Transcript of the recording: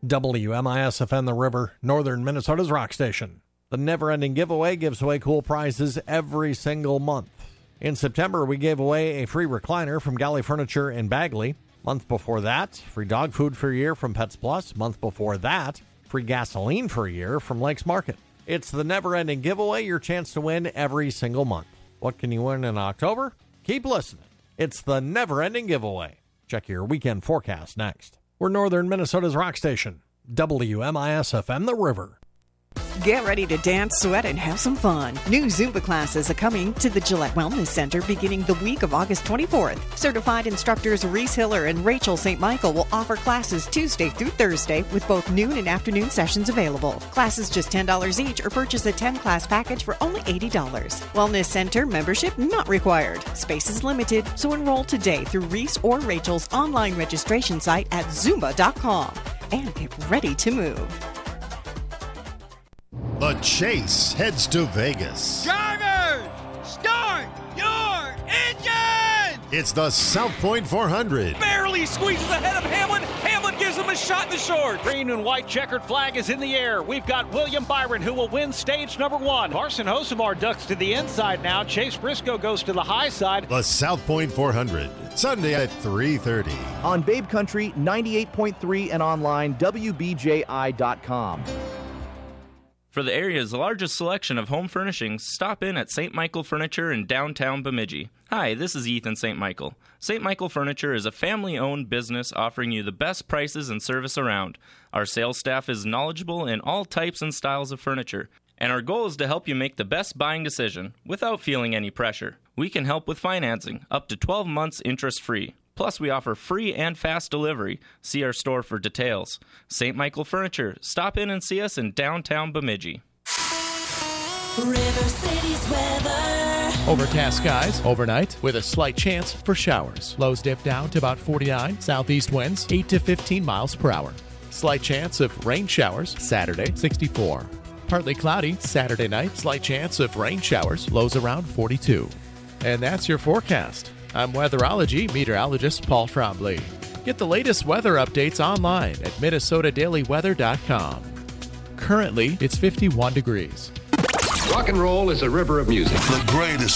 WMIS-FM The River, northern Minnesota's rock station. The Never-Ending Giveaway gives away cool prizes every single month. In September, we gave away a free recliner from Galley Furniture in Bagley. Month before that, free dog food for a year from Pets Plus. Month before that, free gasoline for a year from Lakes Market. It's the Never-Ending Giveaway, your chance to win every single month. What can you win in October? Keep listening. It's the Never-Ending Giveaway. Check your weekend forecast next. We're northern Minnesota's rock station, WMIS-FM The River. Get ready to dance, sweat, and have some fun. New Zumba classes are coming to the Gillette Wellness Center beginning the week of August 24th. Certified instructors Reese Hiller and Rachel St. Michael will offer classes Tuesday through Thursday with both noon and afternoon sessions available. Classes just $10 each or purchase a 10-class package for only $80. Wellness Center membership not required. Space is limited, so enroll today through Reese or Rachel's online registration site at Zumba.com and get ready to move. The Chase heads to Vegas. Drivers, start your engine! It's the South Point 400. Barely squeezes ahead of Hamlin. Hamlin gives him a shot in the short. Green and white checkered flag is in the air. We've got William Byron who will win stage number 1. Carson Hocevar ducks to the inside now. Chase Briscoe goes to the high side. The South Point 400, Sunday at 3:30. On Babe Country 98.3 and online WBJI.com. For the area's largest selection of home furnishings, stop in at St. Michael Furniture in downtown Bemidji. Hi, this is Ethan St. Michael. St. Michael Furniture is a family-owned business offering you the best prices and service around. Our sales staff is knowledgeable in all types and styles of furniture, and our goal is to help you make the best buying decision without feeling any pressure. We can help with financing, up to 12 months interest-free. Plus, we offer free and fast delivery. See our store for details. St. Michael Furniture. Stop in and see us in downtown Bemidji. River City's weather. Overcast skies overnight with a slight chance for showers. Lows dip down to about 49. Southeast winds 8 to 15 miles per hour. Slight chance of rain showers Saturday, 64. Partly cloudy Saturday night. Slight chance of rain showers. Lows around 42. And that's your forecast. I'm weatherology meteorologist Paul Trombley. Get the latest weather updates online at MinnesotaDailyWeather.com. Currently, it's 51 degrees. Rock and roll is a river of music. The greatest